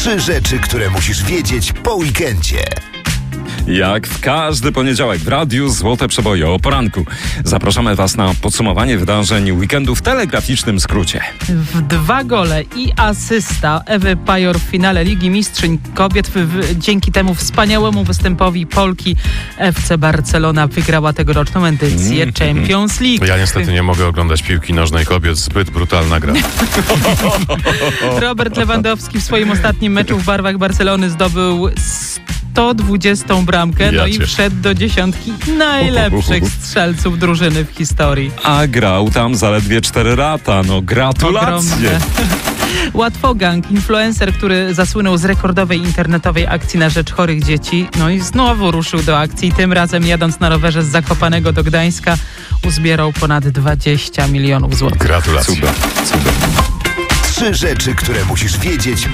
3 rzeczy, które musisz wiedzieć po weekendzie. Jak w każdy poniedziałek w radiu Złote Przeboje o poranku. Zapraszamy Was na podsumowanie wydarzeń weekendu w telegraficznym skrócie. W 2 gole i asysta Ewy Pajor w finale Ligi Mistrzyń Kobiet. Dzięki temu wspaniałemu występowi Polki FC Barcelona wygrała tegoroczną edycję Champions League. Ja niestety nie mogę oglądać piłki nożnej kobiet, zbyt brutalna gra. Robert Lewandowski w swoim ostatnim meczu w barwach Barcelony zdobył 120 bramkę, no i wszedł do 10 najlepszych strzelców drużyny w historii. A grał tam zaledwie 4 lata. No gratulacje. Łatwogang, influencer, który zasłynął z rekordowej internetowej akcji na rzecz chorych dzieci, no i znowu ruszył do akcji. Tym razem jadąc na rowerze z Zakopanego do Gdańska uzbierał ponad 20 milionów złotych. Gratulacje. Cudownie. 3 rzeczy, które musisz wiedzieć